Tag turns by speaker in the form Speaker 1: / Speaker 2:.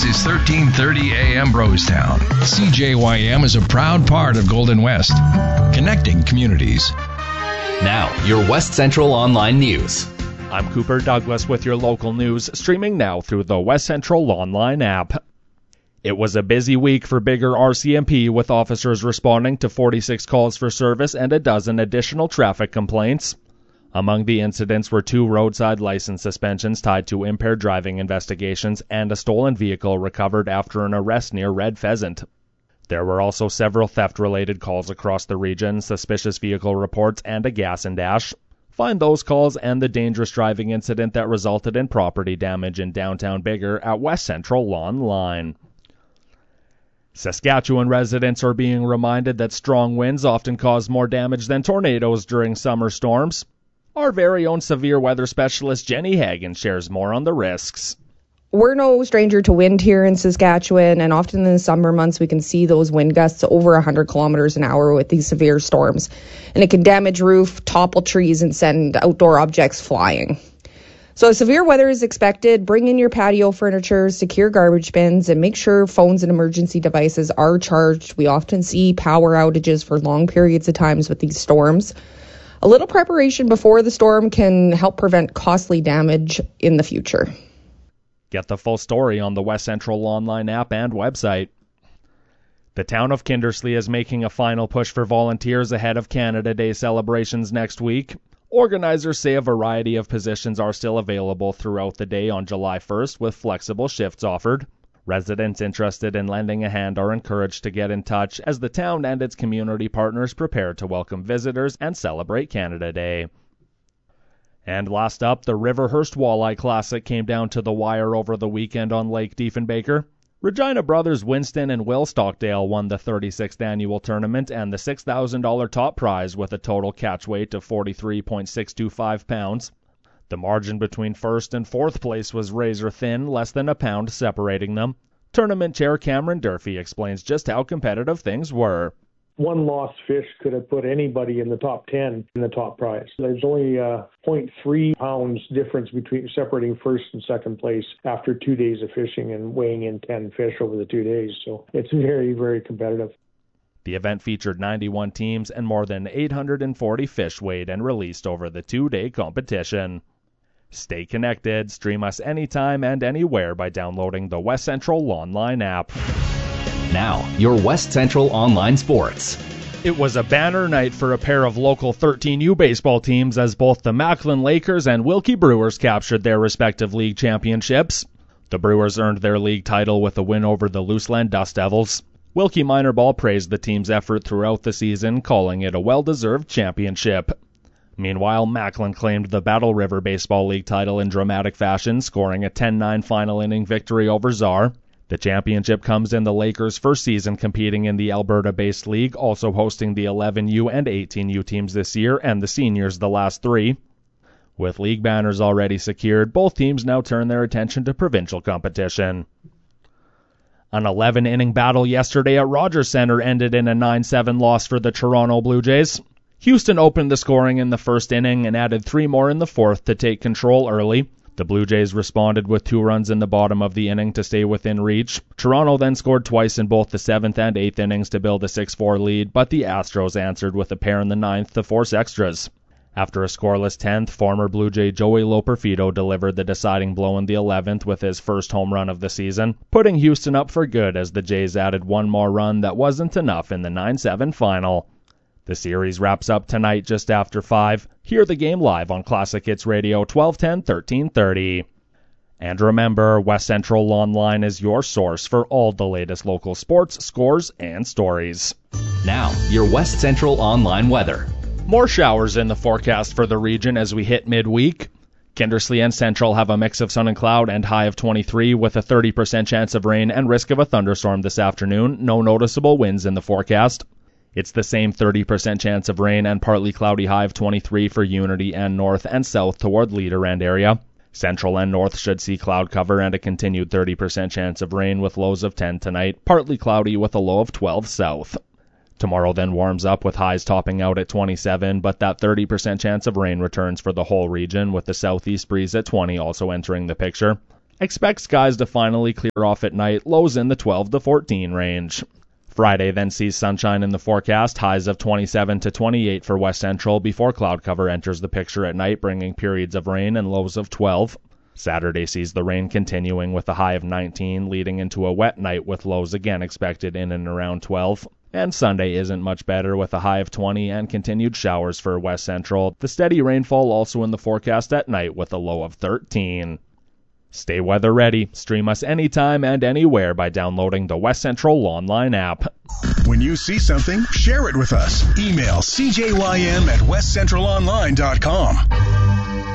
Speaker 1: This is 1330 AM Brostown. CJYM is a proud part of Golden West, connecting communities.
Speaker 2: Now, your West Central Online News.
Speaker 3: I'm Cooper Douglas with your local news, streaming now through the West Central Online app. It was a busy week for Biggar RCMP, with officers responding to 46 calls for service and a dozen additional traffic complaints. Among the incidents were 2 roadside license suspensions tied to impaired driving investigations and a stolen vehicle recovered after an arrest near Red Pheasant. There were also several theft-related calls across the region, suspicious vehicle reports, and a gas and dash. Find those calls and the dangerous driving incident that resulted in property damage in downtown Biggar at West Central Online. Saskatchewan residents are being reminded that strong winds often cause more damage than tornadoes during summer storms. Our very own severe weather specialist Jenny Hagen shares more on the risks.
Speaker 4: We're no stranger to wind here in Saskatchewan, and often in the summer months we can see those wind gusts over 100 kilometers an hour with these severe storms. And it can damage roof, topple trees, and send outdoor objects flying. So severe weather is expected. Bring in your patio furniture, secure garbage bins, and make sure phones and emergency devices are charged. We often see power outages for long periods of times with these storms. A little preparation before the storm can help prevent costly damage in the future.
Speaker 3: Get the full story on the West Central Online app and website. The town of Kindersley is making a final push for volunteers ahead of Canada Day celebrations next week. Organizers say a variety of positions are still available throughout the day on July 1st, with flexible shifts offered. Residents interested in lending a hand are encouraged to get in touch as the town and its community partners prepare to welcome visitors and celebrate Canada Day. And last up, the Riverhurst Walleye Classic came down to the wire over the weekend on Lake Diefenbaker. Regina brothers Winston and Will Stockdale won the 36th annual tournament and the $6,000 top prize with a total catch weight of 43.625 pounds. The margin between first and fourth place was razor thin, less than a pound separating them. Tournament chair Cameron Durfee explains just how competitive things were.
Speaker 5: One lost fish could have put anybody in the top 10 in the top prize. There's only 0.3 pounds difference between separating first and second place after 2 days of fishing and weighing in 10 fish over the 2 days. So it's very, very competitive.
Speaker 3: The event featured 91 teams and more than 840 fish weighed and released over the 2-day competition. Stay connected. Stream us anytime and anywhere by downloading the West Central Online app.
Speaker 2: Now, your West Central Online Sports.
Speaker 3: It was a banner night for a pair of local 13U baseball teams as both the Macklin Lakers and Wilkie Brewers captured their respective league championships. The Brewers earned their league title with a win over the Luseland Dust Devils. Wilkie Minor Ball praised the team's effort throughout the season, calling it a well-deserved championship. Meanwhile, Macklin claimed the Battle River Baseball League title in dramatic fashion, scoring a 10-9 final inning victory over Czar. The championship comes in the Lakers' first season competing in the Alberta-based league, also hosting the 11U and 18U teams this year and the seniors the last 3. With league banners already secured, both teams now turn their attention to provincial competition. An 11-inning battle yesterday at Rogers Centre ended in a 9-7 loss for the Toronto Blue Jays. Houston opened the scoring in the first inning and added 3 more in the fourth to take control early. The Blue Jays responded with 2 runs in the bottom of the inning to stay within reach. Toronto then scored twice in both the 7th and 8th innings to build a 6-4 lead, but the Astros answered with a pair in the 9th to force extras. After a scoreless 10th, former Blue Jay Joey Loperfido delivered the deciding blow in the 11th with his first home run of the season, putting Houston up for good as the Jays added 1 more run that wasn't enough in the 9-7 final. The series wraps up tonight just after 5. Hear the game live on Classic Hits Radio 1210, 1330. And remember, West Central Online is your source for all the latest local sports, scores, and stories.
Speaker 2: Now, your West Central Online weather.
Speaker 3: More showers in the forecast for the region as we hit midweek. Kindersley and Central have a mix of sun and cloud and high of 23 with a 30% chance of rain and risk of a thunderstorm this afternoon. No noticeable winds in the forecast. It's the same 30% chance of rain and partly cloudy high of 23 for Unity and north and south toward Leader End area. Central and north should see cloud cover and a continued 30% chance of rain with lows of 10 tonight, partly cloudy with a low of 12 south. Tomorrow then warms up with highs topping out at 27, but that 30% chance of rain returns for the whole region with the southeast breeze at 20 also entering the picture. Expect skies to finally clear off at night, lows in the 12 to 14 range. Friday then sees sunshine in the forecast, highs of 27 to 28 for West Central before cloud cover enters the picture at night, bringing periods of rain and lows of 12. Saturday sees the rain continuing with a high of 19, leading into a wet night with lows again expected in and around 12. And Sunday isn't much better with a high of 20 and continued showers for West Central. The steady rainfall also in the forecast at night with a low of 13. Stay weather ready. Stream us anytime and anywhere by downloading the West Central online app.
Speaker 6: When you see something, share it with us. Email cjym@westcentralonline.com.